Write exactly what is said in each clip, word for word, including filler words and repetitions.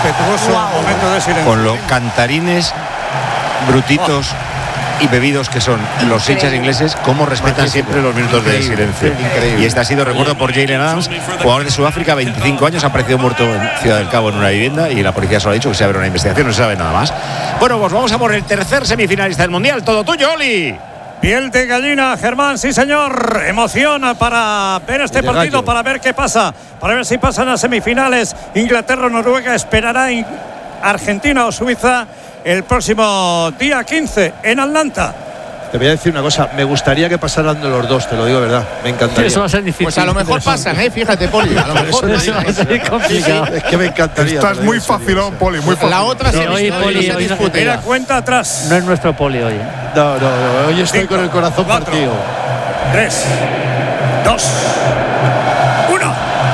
respetuoso wow. momento de silencio. Con los cantarines brutitos oh. y bebidos que son los Increíble. hinchas ingleses, cómo respetan siempre los minutos Increíble. de silencio. Increíble. Y este ha sido recuerdo por Jalen Adams, jugador de Sudáfrica, veinticinco años, ha aparecido muerto en Ciudad del Cabo en una vivienda y la policía solo ha dicho que se abre una investigación, no se sabe nada más. Bueno, pues vamos a por el tercer semifinalista del Mundial. Todo tuyo, Oli. Piel de gallina, Germán, sí señor. Emoción para ver este partido, para ver qué pasa, para ver si pasan a semifinales. Inglaterra o Noruega, esperará en Argentina o Suiza el próximo día quince en Atlanta. Te voy a decir una cosa, me gustaría que pasaran de los dos, te lo digo de verdad, me encantaría. Eso va a ser difícil. Pues a lo mejor pasan, ¿eh? Fíjate, Poli. A lo mejor eso va a ser complicado. Es que me encantaría. Estás muy facilón, Poli, muy facilón. La otra sí, se hoy, Poli, hoy disputa. Mira, cuenta atrás. No es nuestro Poli hoy. ¿eh? No, no, no, hoy estoy Cinco, con el corazón cuatro, partido. Tres, dos, uno,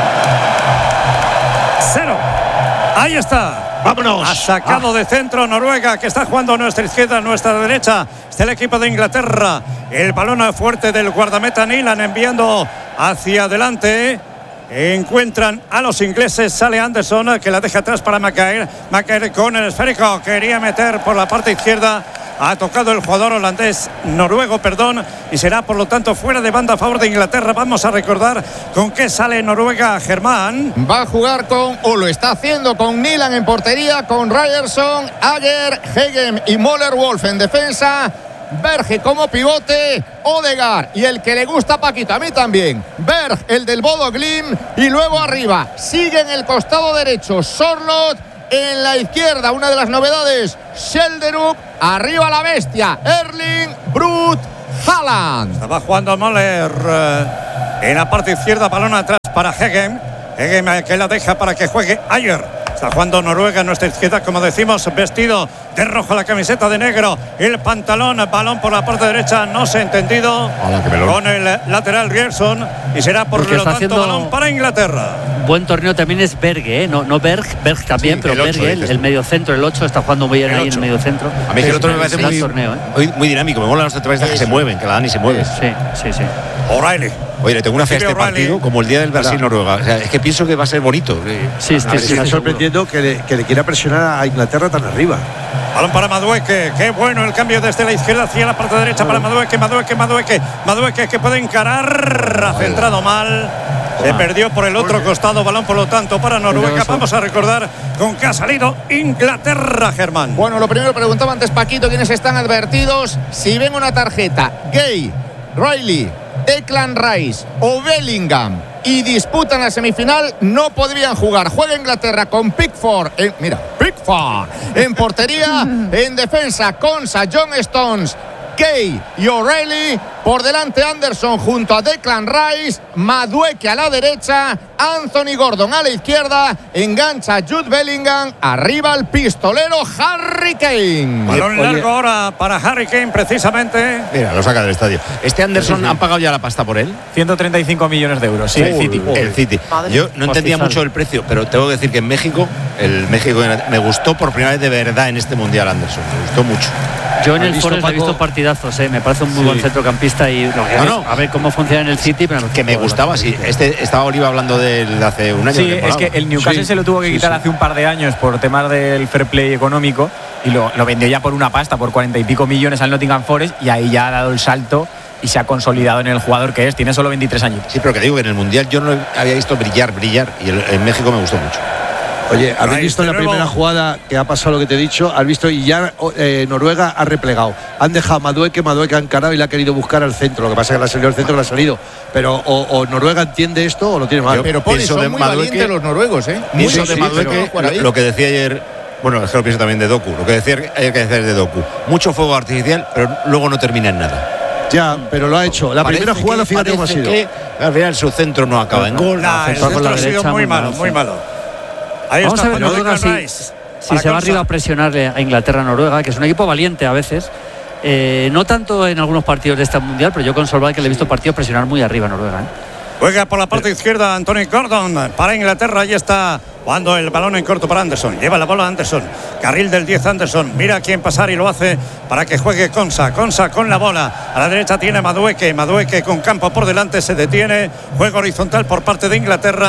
cero. Ahí está. ¡Vámonos! Ha sacado ah. de centro Noruega, que está jugando a nuestra izquierda, a nuestra derecha. Está el equipo de Inglaterra. El balón fuerte del guardameta Nilan enviando hacia adelante. Encuentran a los ingleses. Sale Anderson, que la deja atrás para Maguire. Maguire con el esférico. Quería meter por la parte izquierda. Ha tocado el jugador holandés, noruego, perdón, y será por lo tanto fuera de banda a favor de Inglaterra. Vamos a recordar con qué sale Noruega, Germán. Va a jugar con, o lo está haciendo, con Nilan en portería, con Ryerson, Ager, Hegem y Möller-Wolf en defensa. Berge como pivote, Odegaard y el que le gusta a Paquito, a mí también, Berg, el del Bodo Glimt, y luego arriba sigue en el costado derecho Sorloth, en la izquierda una de las novedades Schjelderup, arriba la bestia Erling Brut Haaland. Estaba jugando Möller eh, en la parte izquierda, balón atrás para Hegem, Hegem que la deja para que juegue Ayer. Está jugando Noruega en nuestra izquierda, como decimos, vestido de rojo, la camiseta de negro, el pantalón, balón por la parte derecha, no se ha entendido. Con el lateral Ryerson y será por lo tanto balón para Inglaterra. Buen torneo también es Berge, ¿eh? no, no Berg, Berg también, sí, pero el Berge, el, el mediocentro, el ocho, está jugando muy bien ahí en el mediocentro. A mí es que el otro me parece muy, torneo, ¿eh? muy, muy dinámico, me molan los centralistas que se mueven, que la Dani se mueve. Sí, sí, sí. O'Reilly. Oye, le tengo una fe a este partido como el día del Brasil-Noruega. O sea, es que pienso que va a ser bonito. Sí, sí, sí, me está sorprendiendo que le, que le quiera presionar a Inglaterra tan arriba. Balón para Madueke, qué bueno el cambio desde la izquierda hacia la parte derecha para Madueke, Madueke, Madueke, Madueke que puede encarar, ha centrado mal, se perdió por el otro costado, balón por lo tanto para Noruega. Vamos a recordar con qué ha salido Inglaterra, Germán. Bueno, lo primero preguntaba antes Paquito quiénes están advertidos. Si ven una tarjeta, Gay, Riley, Declan Rice o Bellingham y disputan la semifinal, no podrían jugar. Juega Inglaterra con Pickford en, mira, Pickford en portería, en defensa Konsa, John Stones, Kay y O'Reilly, por delante Anderson junto a Declan Rice, Madueke a la derecha, Anthony Gordon a la izquierda, engancha Jude Bellingham, arriba el pistolero Harry Kane. Balón largo ahora para Harry Kane precisamente. Mira, lo saca del estadio. Este Anderson, sí, sí. ¿Han pagado ya la pasta por él? ciento treinta y cinco millones de euros, sí, el City. El City. Yo no entendía mucho el precio, pero tengo que decir que en México, el México me gustó por primera vez de verdad en este Mundial Anderson, me gustó mucho. Yo en el Forest he visto partidazos, ¿eh? Me parece un muy sí. buen centrocampista y no, no, no. a ver cómo funciona en el City. Pero que me gustaba, sí. Este, estaba Oliva hablando de él hace un año. Sí, es que el Newcastle sí. se lo tuvo que quitar sí, sí. hace un par de años por temas del fair play económico y lo, lo vendió ya por una pasta, por cuarenta y pico millones al Nottingham Forest, y ahí ya ha dado el salto y se ha consolidado en el jugador que es. Tiene solo veintitrés años. Sí, pero que digo que en el Mundial yo no había visto brillar, brillar y el, en México me gustó mucho. Oye, ¿habéis visto en la primera jugada que ha pasado lo que te he dicho? ¿Has visto? Y ya eh, Noruega ha replegado. Han dejado a Madueke, Madueke ha encarado y le ha querido buscar al centro. Lo que pasa es que le ha salido al centro, le ha salido. Pero o, o Noruega entiende esto o lo tiene mal. Yo pero Poli, son de muy Madueke, valientes los noruegos, ¿eh? Muy sí, de Madueke, lo, lo que decía ayer, bueno, es que lo pienso también de Doku. Lo que decía hay que decir de Doku. Mucho fuego artificial, pero luego no termina en nada. Ya, pero lo ha hecho. La parece primera jugada, fíjate cómo ha sido. Que, al final su centro no acaba en gol. Nah, el centro ha sido muy malo, muy malo. Ahí Vamos está, a ver Noruega si, si se va arriba a presionarle a Inglaterra-Noruega, que es un equipo valiente a veces. Eh, no tanto en algunos partidos de este mundial, pero yo con Solveig que le he visto partidos presionar muy arriba a Noruega. ¿eh? Juega por la parte izquierda Anthony Gordon para Inglaterra. Ahí está jugando el balón en corto para Anderson. Lleva la bola Anderson. Carril del diez Anderson. Mira a quién pasar y lo hace para que juegue Konsa. Konsa con la bola. A la derecha tiene Madueke. Madueke con campo por delante se detiene. Juego horizontal por parte de Inglaterra.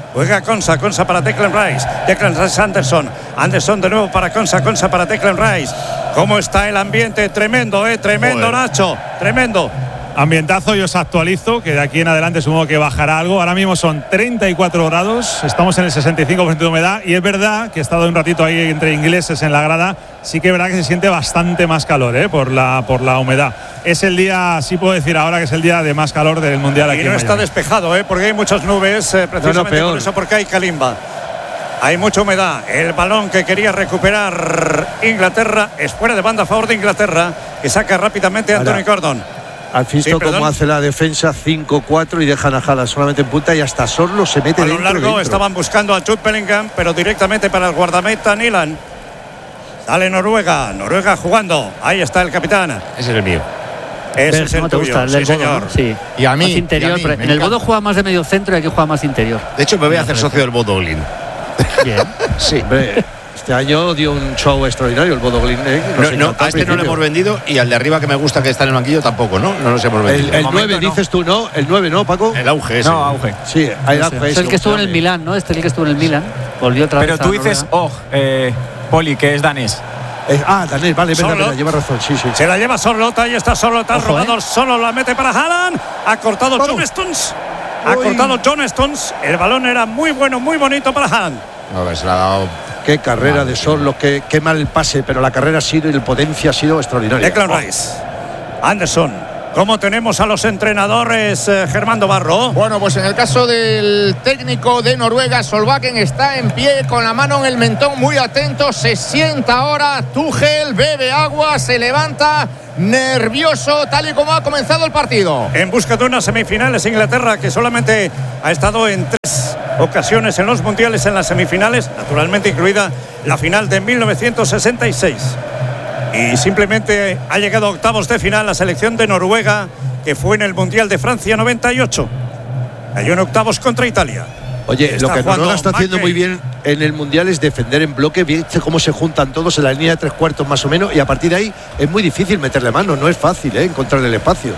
Juega Konsa, Konsa para Declan Rice. Declan Rice, Anderson. Anderson de nuevo para Konsa, Konsa para Declan Rice. ¿Cómo está el ambiente? Tremendo, ¿eh? Tremendo, Joder. Nacho. Tremendo. Ambientazo, yo os actualizo, que de aquí en adelante supongo que bajará algo. Ahora mismo son treinta y cuatro grados, estamos en el sesenta y cinco por ciento de humedad y es verdad que he estado un ratito ahí entre ingleses en la grada, sí que es verdad que se siente bastante más calor, ¿eh? por, la, por la humedad. Es el día, sí puedo decir ahora que es el día de más calor del Mundial aquí y no en está Miami. Despejado, ¿eh? Porque hay muchas nubes, eh, precisamente no, no, por eso, porque hay calimba. Hay mucha humedad. El balón que quería recuperar Inglaterra es fuera de banda a favor de Inglaterra, que saca rápidamente a Anthony Gordon. ¿Has visto sí, cómo hace la defensa cinco cuatro y dejan a Haaland solamente en punta y hasta Sorlo se mete dentro? A lo largo dentro. Estaban buscando a Jude Bellingham, pero directamente para el guardameta Nilan. Sale Noruega, Noruega jugando. Ahí está el capitán. Ese es el mío. Ese es el ¿Cómo te tuyo, gusta? El del sí, Bodo, señor. ¿no? Sí. Y a mí. Más interior, y a mí, en el Bodo juega más de medio centro y aquí juega más interior. De hecho, me voy a hacer socio del Bodo Glin. Bien. Sí. Hombre, este año dio un show extraordinario el Bodo Glimt. ¿eh? No, no, a este no lo hemos vendido y al de arriba que me gusta que está en el banquillo tampoco, ¿no? No los hemos vendido. El, el nueve no. Dices tú, ¿no? El nueve, ¿no, Paco? El auge ese. No, auge. Sí, hay auge. Es el que estuvo en el Milán, ¿no? Este es el que estuvo en el Milán. Volvió otra vez. Pero tú dices, oh, eh, Poli, que es danés. Eh, ah, Danés, vale, verdad, verdad, lleva razón, sí, sí. Se la lleva Sorlota, ahí está Sorlota, el robador, eh. solo la mete para Haaland. Ha cortado John Stones. Ha Uy. cortado John Stones. El balón era muy bueno, muy bonito para Haaland. No, se la ha dado. Qué carrera de Sorlo, qué, qué mal pase, pero la carrera ha sido y el potencia ha sido extraordinaria. Declan Rice. Anderson. ¿Cómo tenemos a los entrenadores, eh, Germán Barro? Bueno, pues en el caso del técnico de Noruega, Solbakken está en pie con la mano en el mentón, muy atento, se sienta ahora, Tuchel bebe agua, se levanta, nervioso, tal y como ha comenzado el partido. En busca de unas semifinales, Inglaterra, que solamente ha estado en tres ocasiones en los mundiales en las semifinales, naturalmente incluida la final de mil novecientos sesenta y seis. Y simplemente ha llegado a octavos de final la selección de Noruega, que fue en el Mundial de Francia noventa y ocho. Cayó en octavos contra Italia. Oye, está lo que Noruega está haciendo Mackey. Muy bien en el Mundial es defender en bloque, viste cómo se juntan todos en la línea de tres cuartos más o menos, y a partir de ahí es muy difícil meterle mano, no es fácil ¿eh? encontrar el espacio.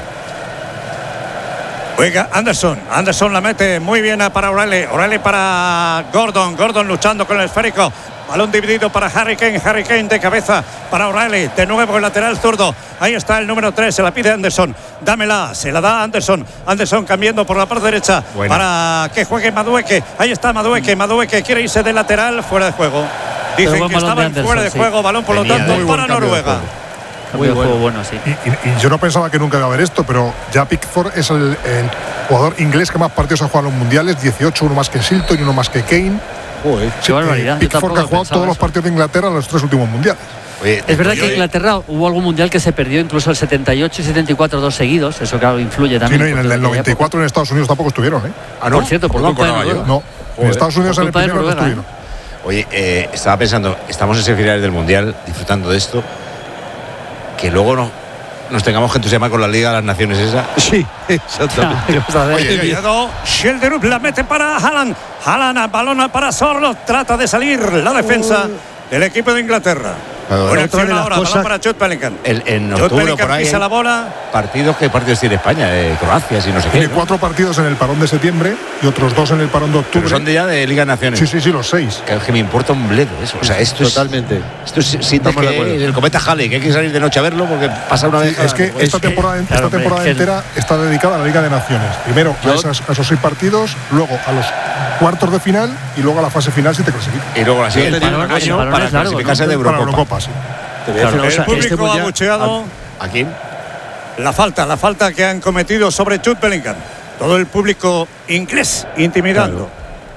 Juega Anderson, Anderson la mete muy bien para O'Reilly, O'Reilly para Gordon, Gordon luchando con el esférico. Balón dividido para Harry Kane, Harry Kane de cabeza para O'Reilly, de nuevo el lateral zurdo. Ahí está el número tres, se la pide Anderson. Dámela, se la da Anderson. Anderson cambiando por la parte derecha bueno. para que juegue Madueke. Ahí está Madueke, Madueke quiere irse de lateral, fuera de juego. Dicen que estaba en fuera de sí. juego, balón por Tenía, lo tanto para Noruega. Muy bueno. bueno sí. y, y, y yo no pensaba que nunca iba a haber esto, pero ya Pickford es el, el jugador inglés que más partidos ha jugado en los mundiales, dieciocho, uno más que Shilton y uno más que Kane. Joder, sí, eh, Pickford ha jugado todos eso. los partidos de Inglaterra en los tres últimos mundiales. Oye, es verdad que en Inglaterra hubo algún mundial que se perdió, incluso el setenta y ocho y setenta y cuatro, dos seguidos. Eso claro influye también. Sí, no, y en el, el noventa y cuatro en Estados Unidos tampoco estuvieron, ¿eh? Ah, no. Por cierto, por culpa de Noruega. No, en Estados Unidos en el primero no estuvieron. Oye, eh, estaba pensando, estamos en semifinales del mundial disfrutando de esto, que luego no nos tengamos que entusiasmar con la Liga de las Naciones esa. Sí, exactamente. Oye, Schilderup la mete para Haaland. Haaland, balón para Sorlo. Trata de salir la defensa uh. del equipo de Inglaterra. Buena acción ahora, balón para Jude Bellingham. El, en octubre por ahí pisa la bola. Partidos, ¿qué partidos tiene España? De Croacia, si no sé qué. Tiene ¿no? cuatro partidos en el parón de septiembre y otros dos en el parón de octubre. Pero son de ya de Liga de Naciones. Sí, sí, sí, los seis. Que, que me importa un bledo eso. O sea, esto Totalmente. es. Esto es sientes que el cometa Halley, que hay que salir de noche a verlo porque pasa una vez. Sí, es que esta es temporada, que, esta claro, temporada es entera que... está dedicada a la Liga de Naciones. Primero a, esas, a esos seis partidos, luego a los cuartos de final y luego a la fase final si te clasificas. Y luego la siguiente año para clasificarse de Eurocopa. Para Eurocopa, sí. Claro, el público este ha abucheado ¿A quién? La falta, la falta que han cometido sobre Jude Bellingham. Todo el público inglés intimidando. Claro.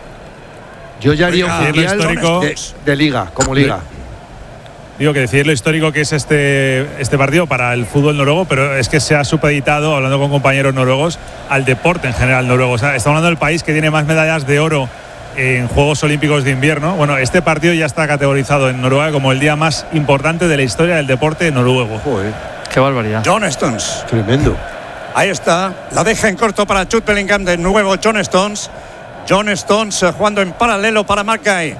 Yo ya haría un mundial histórico de, de liga, como liga. Digo que decir lo histórico que es este, este partido para el fútbol noruego, pero es que se ha supeditado, hablando con compañeros noruegos, al deporte en general noruego. O sea, estamos hablando del país que tiene más medallas de oro en Juegos Olímpicos de Invierno. Bueno, este partido ya está categorizado en Noruega como el día más importante de la historia del deporte noruego. Joder, qué barbaridad. John Stones. Tremendo. Ahí está, la deja en corto para Jude Bellingham, de nuevo John Stones. John Stones jugando en paralelo para Mackay.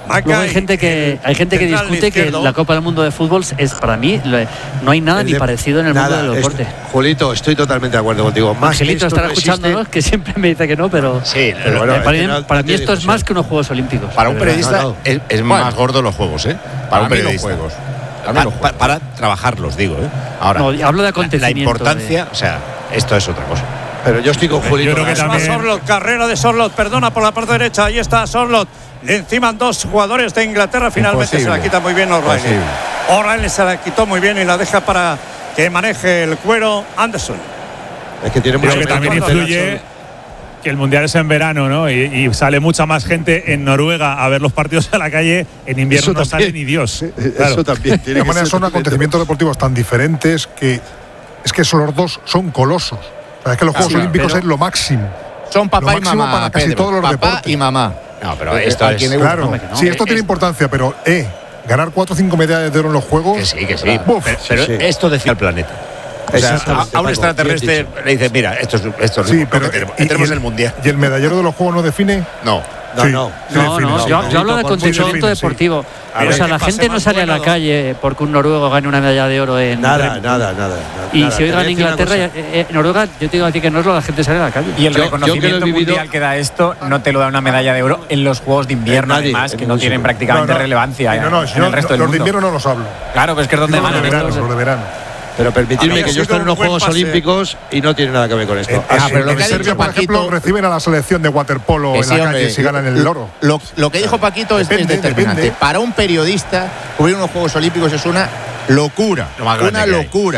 Luego hay gente que hay gente que discute que la Copa del Mundo de Fútbol es, para mí, no hay nada ni parecido en el nada, mundo del deporte. Es, Julito, estoy totalmente de acuerdo contigo. Más Angelito estará no escuchándonos, que siempre me dice que no, pero, sí, pero bueno, para, es mí, no, para mí esto es más que unos Juegos Olímpicos. Para un periodista no, no. es, es bueno, más gordo los Juegos, ¿eh? Para, para un periodista. Los juegos. Para, para, para trabajarlos, digo, ¿eh? Ahora, no, hablo de acontecimientos. La importancia, de... o sea, esto es otra cosa. Pero yo estoy con Julito. Yo creo que también... Sorloth, carrera de Sorloth, perdona por la parte derecha, ahí está Sorloth. Le enciman dos jugadores de Inglaterra, finalmente Imposible. Se la quita muy bien O'Reilly. O'Reilly se la quitó muy bien y la deja para que maneje el cuero Anderson. Es que tiene mucho que también influye que el Mundial es en verano, ¿no? Y, y sale mucha más gente en Noruega a ver los partidos a la calle. En invierno no sale ni Dios. Claro. Eso también tiene de manera son acontecimientos deportivos tan diferentes que es que esos los dos son colosos. O sea, es que los Juegos sí, Olímpicos es lo máximo. Son papá y mamá para casi Pedro, todos los papá deportes. y mamá. No, pero esto es claro. No, sí, esto es, tiene importancia, pero eh, ganar cuatro o cinco medallas de oro en los Juegos. Que sí, que sí. Uf, pero, pero sí, sí. Esto decía el planeta. O sea, a, a un extraterrestre le dice, mira, esto es esto es sí, pero que tenemos, y, tenemos y el, el mundial. ¿Y el medallero de los Juegos no define? No. No, sí, no, sí no, define, no, sí, yo, sí, yo hablo de acontecimiento deportivo. Sí, o sea, la gente no sale a la calle porque un noruego gane una medalla de oro en nada, nada, nada. Y nada, si hoy gana Inglaterra, eh, Noruega, yo te digo a ti que no es lo la gente sale a la calle. Y el yo, reconocimiento yo que vivido, mundial que da esto no te lo da una medalla de oro en los Juegos de invierno, nadie, además, que no tienen prácticamente no, no, relevancia no, no, en no, el resto no, del los mundo. de invierno no los hablo. Claro, pero es que es donde los ganan. De verano, los de verano. Pero permitidme que yo estoy en unos Juegos pase. Olímpicos y no tiene nada que ver con esto. Eh, ah, pero lo que en Serbia, por Paquito, ejemplo, reciben a la selección de waterpolo en sí, la calle si ganan el oro. Lo, lo que dijo Paquito depende, es determinante. Depende. Para un periodista, cubrir unos Juegos Olímpicos es una locura. Lo más grande una locura.